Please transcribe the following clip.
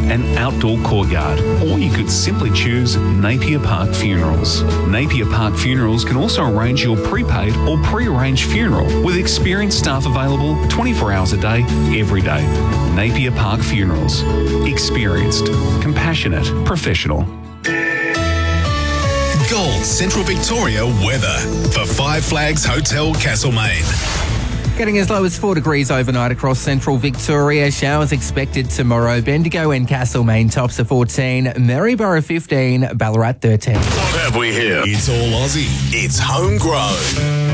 and outdoor courtyard. Or you could simply choose Napier Park Funerals. Napier Park Funerals can also arrange your prepaid or pre-arranged funeral with experienced staff available 24 hours a day, every day. Napier Park Funerals. Experienced, compassionate, professional. Gold Central Victoria weather for Five Flags Hotel Castlemaine. Getting as low as 4 degrees overnight across central Victoria. Showers expected tomorrow. Bendigo and Castlemaine tops of 14. Maryborough 15. Ballarat 13. What have we here? It's all Aussie. It's homegrown.